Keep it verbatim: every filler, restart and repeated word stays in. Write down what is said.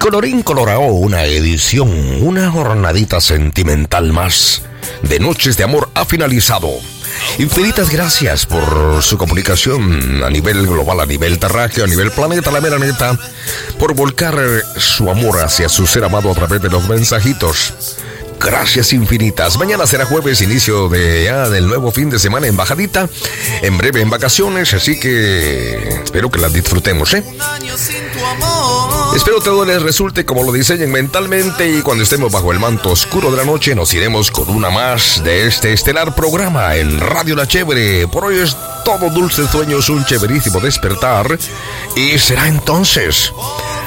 colorín colorado, una edición, una jornadita sentimental más de Noches de Amor ha finalizado. Infinitas gracias por su comunicación a nivel global, a nivel terráqueo, a nivel planeta, la mera neta, por volcar su amor hacia su ser amado a través de los mensajitos. Gracias infinitas. Mañana será jueves, inicio de ya del nuevo fin de semana en bajadita, en breve en vacaciones, así que espero que las disfrutemos, ¿eh? Espero todo les resulte como lo diseñen mentalmente, y cuando estemos bajo el manto oscuro de la noche nos iremos con una más de este estelar programa en Radio La Chévere. Por hoy es todo dulces sueños, un chéverísimo despertar, y será entonces